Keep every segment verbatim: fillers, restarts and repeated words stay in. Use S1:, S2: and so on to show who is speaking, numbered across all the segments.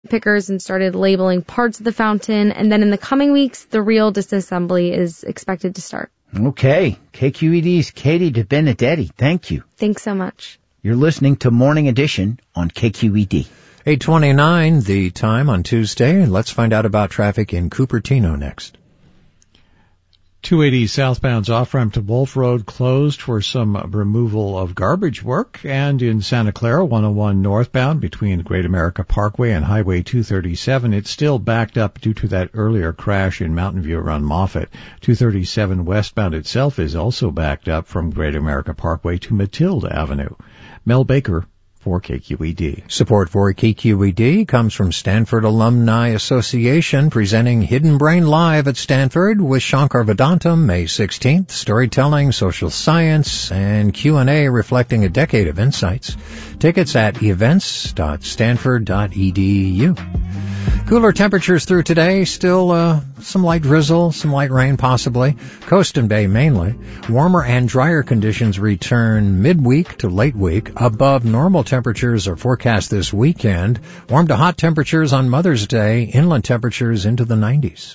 S1: pickers and started labeling parts of the fountain. And then in the coming weeks, the real disassembly is expected to start.
S2: Okay. K Q E D's Katie DeBenedetti. Thank you.
S1: Thanks so much.
S2: You're listening to Morning Edition on K Q E D.
S3: eight twenty-nine, the time on Tuesday. Let's find out about traffic in Cupertino next.
S4: two eighty southbound's off-ramp to Wolf Road closed for some removal of garbage work. And in Santa Clara, one oh one northbound between Great America Parkway and Highway two thirty-seven, it's still backed up due to that earlier crash in Mountain View around Moffett. two thirty-seven westbound itself is also backed up from Great America Parkway to Matilda Avenue. Mel Baker for K Q E D.
S3: Support for K Q E D comes from Stanford Alumni Association, presenting Hidden Brain Live at Stanford with Shankar Vedantam May sixteenth. Storytelling, social science, and Q and A reflecting a decade of insights. Tickets at events dot stanford dot e d u. Cooler temperatures through today. Still uh, some light drizzle, some light rain possibly. Coast and Bay mainly. Warmer and drier conditions return midweek to late week. Above normal temperatures are forecast this weekend. Warm to hot temperatures on Mother's Day. Inland temperatures into the nineties.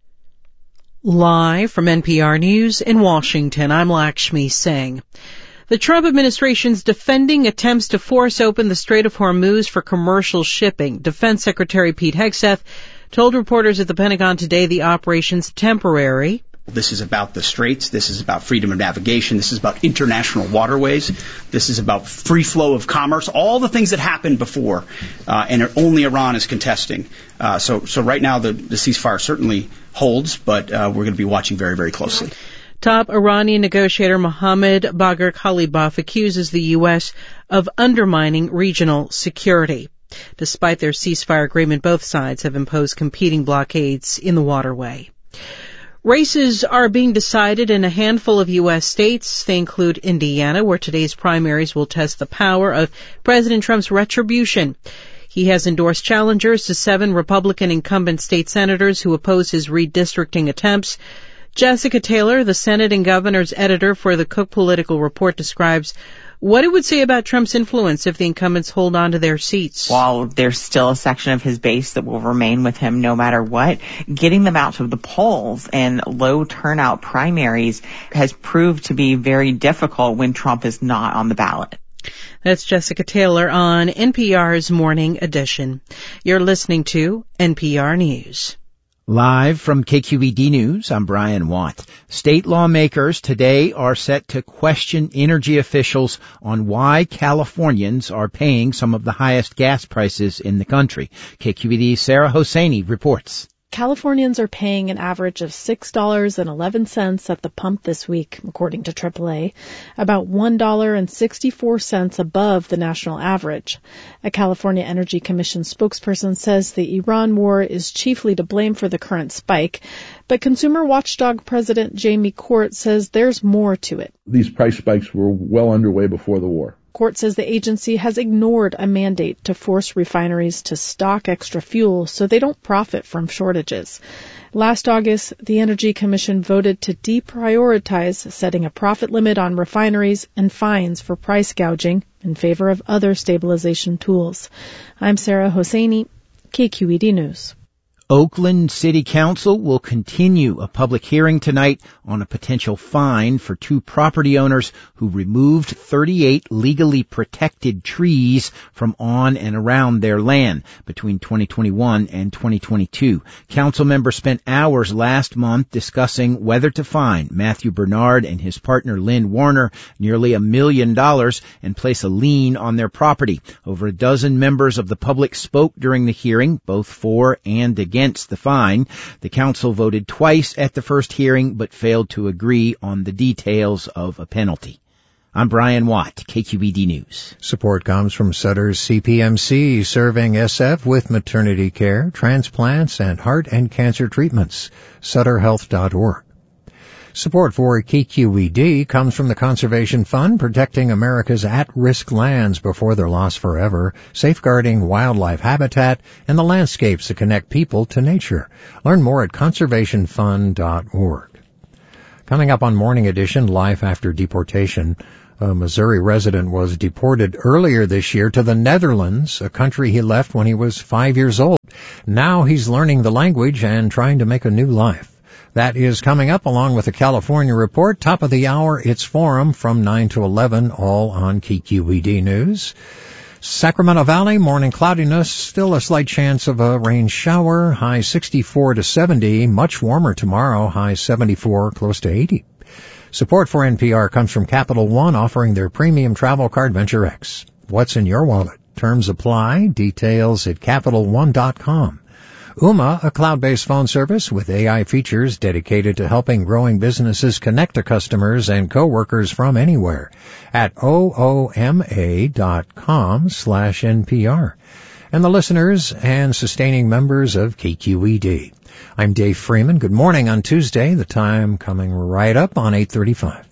S5: Live from N P R News in Washington, I'm Lakshmi Singh. The Trump administration's defending attempts to force open the Strait of Hormuz for commercial shipping. Defense Secretary Pete Hegseth told reporters at the Pentagon today the operation's temporary.
S6: This is about the straits. This is about freedom of navigation. This is about international waterways. This is about free flow of commerce, all the things that happened before, uh, and only Iran is contesting. Uh, so, so right now the, the ceasefire certainly holds, but uh, we're going to be watching very, very closely.
S5: Top Iranian negotiator Mohammad Bagher Khalibaf accuses the U S of undermining regional security. Despite their ceasefire agreement, both sides have imposed competing blockades in the waterway. Races are being decided in a handful of U S states. They include Indiana, where today's primaries will test the power of President Trump's retribution. He has endorsed challengers to seven Republican incumbent state senators who oppose his redistricting attempts. Jessica Taylor, the Senate and Governor's editor for the Cook Political Report, describes what it would say about Trump's influence if the incumbents hold on to their seats.
S7: While there's still a section of his base that will remain with him no matter what, getting them out to the polls in low turnout primaries has proved to be very difficult when Trump is not on the ballot.
S5: That's Jessica Taylor on N P R's Morning Edition. You're listening to N P R News.
S2: Live from K Q E D News, I'm Brian Watt. State lawmakers today are set to question energy officials on why Californians are paying some of the highest gas prices in the country. K Q E D's Sarah Hosseini reports.
S8: Californians are paying an average of six dollars and eleven cents at the pump this week, according to triple A, about one dollar and sixty-four cents above the national average. A California Energy Commission spokesperson says the Iran war is chiefly to blame for the current spike, but consumer watchdog President Jamie Court says there's more to it.
S9: These price spikes were well underway before the war.
S8: Court says the agency has ignored a mandate to force refineries to stock extra fuel so they don't profit from shortages. Last August, the Energy Commission voted to deprioritize setting a profit limit on refineries and fines for price gouging in favor of other stabilization tools. I'm Sarah Hosseini, K Q E D News.
S2: Oakland City Council will continue a public hearing tonight on a potential fine for two property owners who removed thirty-eight legally protected trees from on and around their land between twenty twenty-one and twenty twenty-two. Council members spent hours last month discussing whether to fine Matthew Bernard and his partner Lynn Warner nearly a million dollars and place a lien on their property. Over a dozen members of the public spoke during the hearing, both for and against the fine. The council voted twice at the first hearing, but failed to agree on the details of a penalty. I'm Brian Watt, K Q E D News.
S3: Support comes from Sutter's C P M C, serving S F with maternity care, transplants, and heart and cancer treatments. sutter health dot org. Support for K Q E D comes from the Conservation Fund, protecting America's at-risk lands before they're lost forever, safeguarding wildlife habitat, and the landscapes that connect people to nature. Learn more at conservation fund dot org. Coming up on Morning Edition, Life After Deportation, A Missouri resident was deported earlier this year to the Netherlands, a country he left when he was five years old. Now he's learning the language and trying to make a new life. That is coming up along with the California Report. Top of the hour, it's Forum from nine to eleven, all on K Q E D News. Sacramento Valley, morning cloudiness, still a slight chance of a rain shower, high sixty-four to seventy, much warmer tomorrow, high seventy-four, close to eighty. Support for N P R comes from Capital One, offering their premium travel card Venture X. What's in your wallet? Terms apply. Details at Capital One dot com. Ooma, a cloud-based phone service with A I features dedicated to helping growing businesses connect to customers and coworkers from anywhere at ooma dot com slash N P R. And the listeners and sustaining members of K Q E D. I'm Dave Freeman. Good morning on Tuesday. The time coming right up on eight thirty-five.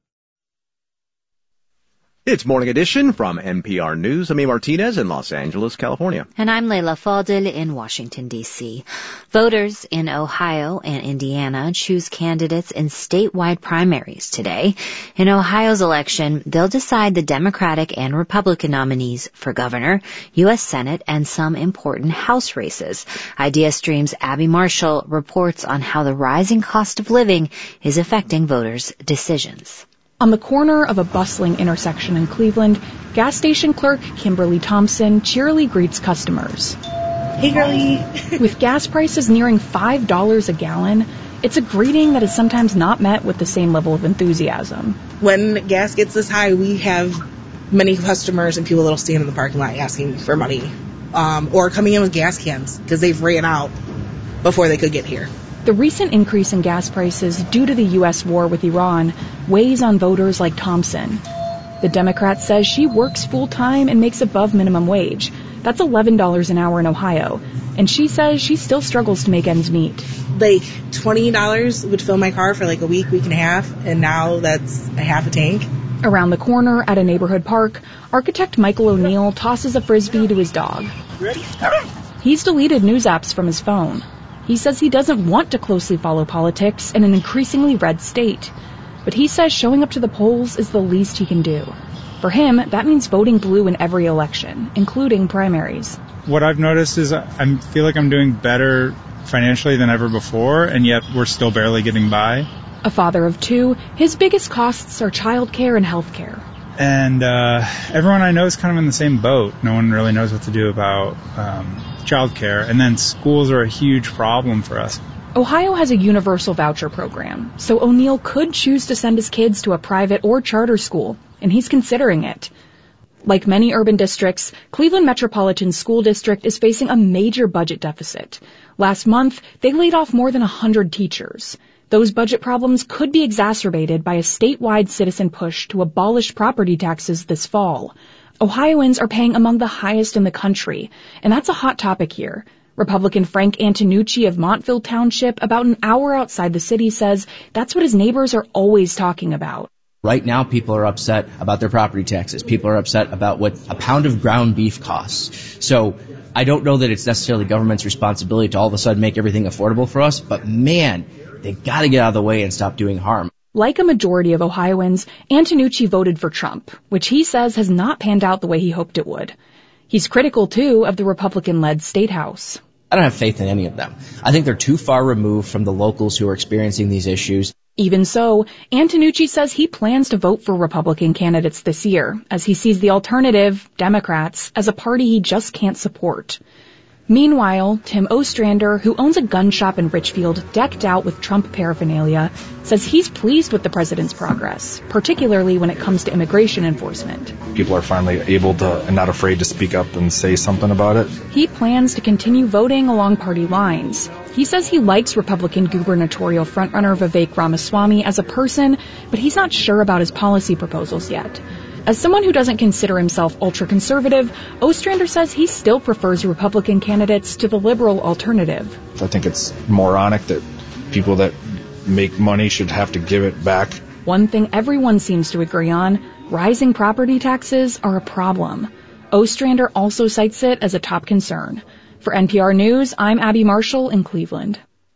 S10: It's Morning Edition from N P R News. I'm A. Martinez in Los Angeles, California.
S11: And I'm Leila Fadel in Washington, D C Voters in Ohio and Indiana choose candidates in statewide primaries today. In Ohio's election, they'll decide the Democratic and Republican nominees for governor, U S Senate, and some important House races. IdeaStream's Abby Marshall reports on how the rising cost of living is affecting voters' decisions.
S12: On the corner of a bustling intersection in Cleveland, gas station clerk Kimberly Thompson cheerily greets customers.
S13: Hey, girlie.
S12: With gas prices nearing five dollars a gallon, it's a greeting that is sometimes not met with the same level of enthusiasm.
S13: When gas gets this high, we have many customers and people that'll stand in the parking lot asking for money, um, or coming in with gas cans because they've ran out before they could get here.
S12: The recent increase in gas prices due to the U S war with Iran weighs on voters like Thompson. The Democrat says she works full-time and makes above minimum wage. That's eleven dollars an hour in Ohio. And she says she still struggles to make ends meet.
S13: Like twenty dollars would fill my car for like a week, week and a half, and now that's a half a tank.
S12: Around the corner at a neighborhood park, architect Michael O'Neill tosses a frisbee to his dog.
S13: Ready?
S12: He's deleted news apps from his phone. He says he doesn't want to closely follow politics in an increasingly red state. But he says showing up to the polls is the least he can do. For him, that means voting blue in every election, including primaries.
S14: What I've noticed is I feel like I'm doing better financially than ever before, and yet we're still barely getting by.
S12: A father of two, his biggest costs are childcare and healthcare.
S14: And uh, everyone I know is kind of in the same boat. No one really knows what to do about um, childcare. And then schools are a huge problem for us.
S12: Ohio has a universal voucher program, so O'Neill could choose to send his kids to a private or charter school, and he's considering it. Like many urban districts, Cleveland Metropolitan School District is facing a major budget deficit. Last month, they laid off more than one hundred teachers. Those budget problems could be exacerbated by a statewide citizen push to abolish property taxes this fall. Ohioans are paying among the highest in the country, and that's a hot topic here. Republican Frank Antonucci of Montville Township, about an hour outside the city, says that's what his neighbors are always talking about.
S15: Right now, people are upset about their property taxes. People are upset about what a pound of ground beef costs. So I don't know that it's necessarily government's responsibility to all of a sudden make everything affordable for us, but man, they've got to get out of the way and stop doing harm.
S12: Like a majority of Ohioans, Antonucci voted for Trump, which he says has not panned out the way he hoped it would. He's critical, too, of the Republican-led State House.
S15: I don't have faith in any of them. I think they're too far removed from the locals who are experiencing these issues.
S12: Even so, Antonucci says he plans to vote for Republican candidates this year, as he sees the alternative, Democrats, as a party he just can't support. Meanwhile, Tim Ostrander, who owns a gun shop in Richfield decked out with Trump paraphernalia, says he's pleased with the president's progress, particularly when it comes to immigration enforcement.
S16: People are finally able to and not afraid to speak up and say something about it.
S12: He plans to continue voting along party lines. He says he likes Republican gubernatorial frontrunner Vivek Ramaswamy as a person, but he's not sure about his policy proposals yet. As someone who doesn't consider himself ultra-conservative, Ostrander says he still prefers Republican candidates to the liberal alternative.
S16: I think it's moronic that people that make money should have to give it back.
S12: One thing everyone seems to agree on, rising property taxes are a problem. Ostrander also cites it as a top concern. For N P R News, I'm Abby Marshall in Cleveland.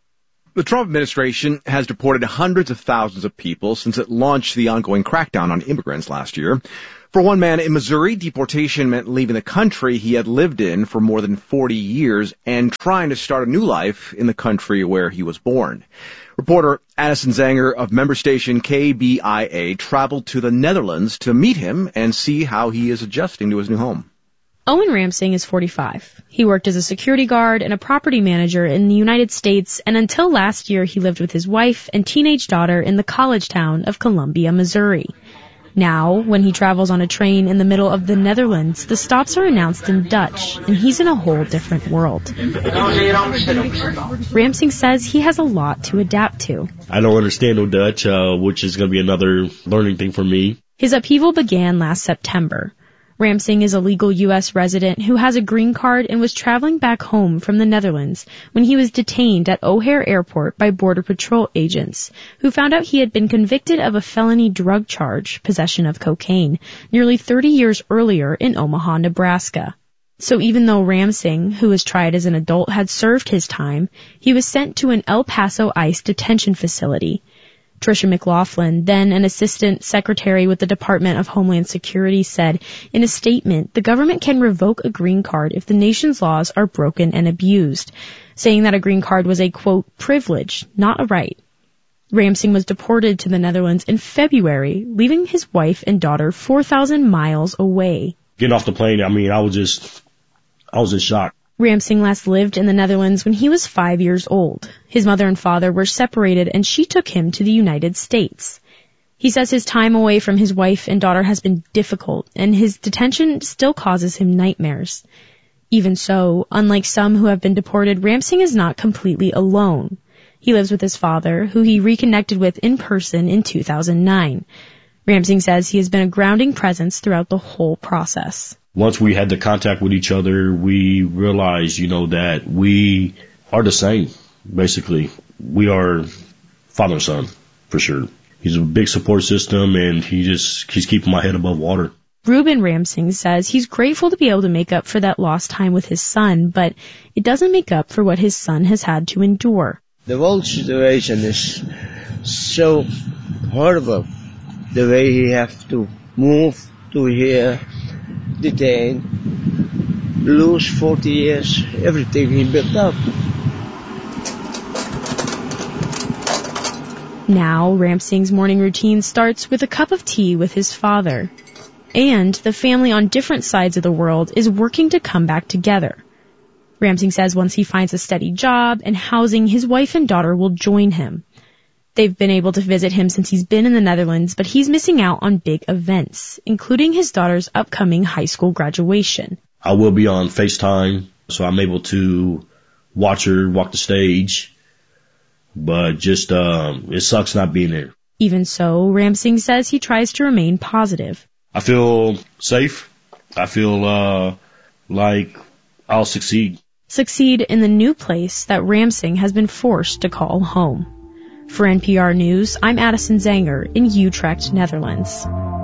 S10: The Trump administration has deported hundreds of thousands of people since it launched the ongoing crackdown on immigrants last year. For one man in Missouri, deportation meant leaving the country he had lived in for more than forty years and trying to start a new life in the country where he was born. Reporter Addison Zanger of member station K B I A traveled to the Netherlands to meet him and see how he is adjusting to his new home.
S1: Owen Ramsing is forty-five. He worked as a security guard and a property manager in the United States, and until last year he lived with his wife and teenage daughter in the college town of Columbia, Missouri. Now, when he travels on a train in the middle of the Netherlands, the stops are announced in Dutch, and he's in a whole different world. Ramsing says he has a lot to adapt to.
S17: I don't understand no Dutch, uh, which is going to be another learning thing for me.
S1: His upheaval began last September. Ramsing is a legal U S resident who has a green card and was traveling back home from the Netherlands when he was detained at O'Hare Airport by Border Patrol agents, who found out he had been convicted of a felony drug charge, possession of cocaine, nearly thirty years earlier in Omaha, Nebraska. So even though Ramsing, who was tried as an adult, had served his time, he was sent to an El Paso ICE detention facility. Tricia McLaughlin, then an assistant secretary with the Department of Homeland Security, said in a statement, the government can revoke a green card if the nation's laws are broken and abused, saying that a green card was a, quote, privilege, not a right. Ramsing was deported to the Netherlands in February, leaving his wife and daughter four thousand miles away.
S17: Getting off the plane, I mean, I was just, I was in shock.
S1: Ramsing last lived in the Netherlands when he was five years old. His mother and father were separated and she took him to the United States. He says his time away from his wife and daughter has been difficult and his detention still causes him nightmares. Even so, unlike some who have been deported, Ramsing is not completely alone. He lives with his father, who he reconnected with in person in two thousand nine. Ramsing says he has been a grounding presence throughout the whole process.
S17: Once we had the contact with each other, we realized, you know, that we are the same, basically. We are father and son, for sure. He's a big support system, and he just he's keeping my head above water.
S1: Reuben Ramsing says he's grateful to be able to make up for that lost time with his son, but it doesn't make up for what his son has had to endure.
S18: The whole situation is so horrible. The way he has to move to here, detained, lose forty years, everything he built up.
S1: Now, Ramsing's morning routine starts with a cup of tea with his father. And the family on different sides of the world is working to come back together. Ramsing says once he finds a steady job and housing, his wife and daughter will join him. They've been able to visit him since he's been in the Netherlands, but he's missing out on big events, including his daughter's upcoming high school graduation.
S17: I will be on FaceTime, so I'm able to watch her walk the stage, but just, um, it sucks not being there.
S1: Even so, Ramsing says he tries to remain positive.
S17: I feel safe. I feel, uh, like I'll succeed.
S1: Succeed in the new place that Ramsing has been forced to call home. For N P R News, I'm Addison Zanger in Utrecht, Netherlands.